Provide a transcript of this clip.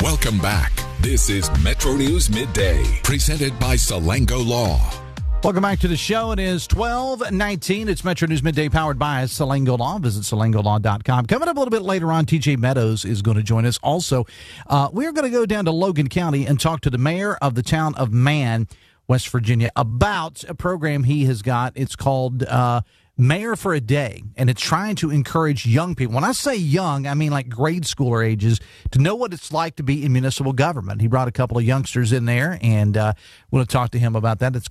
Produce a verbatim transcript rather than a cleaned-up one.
Welcome back. This is Metro News Midday, presented by Salango Law. Welcome back to the show. It is twelve nineteen. It's Metro News Midday powered by Salango Law. Visit salango law dot com. Coming up a little bit later on, T J Meadows is going to join us. Also, uh, we're going to go down to Logan County and talk to the mayor of the town of Man, West Virginia, about a program he has got. It's called uh, Mayor for a Day, and it's trying to encourage young people. When I say young, I mean like grade schooler ages, to know what it's like to be in municipal government. He brought a couple of youngsters in there, and uh, we'll talk to him about that. It's